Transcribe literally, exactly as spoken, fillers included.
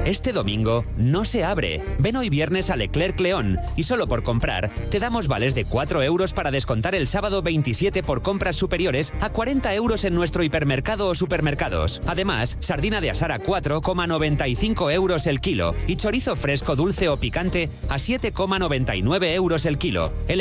Este domingo no se abre. Ven hoy viernes a Leclerc León y solo por comprar te damos vales de cuatro euros para descontar el sábado veintisiete por compras superiores a cuarenta euros en nuestro hipermercado o supermercados. Además, sardina de asar a cuatro coma noventa y cinco euros el kilo y chorizo fresco dulce o picante a siete coma noventa y nueve euros el kilo. El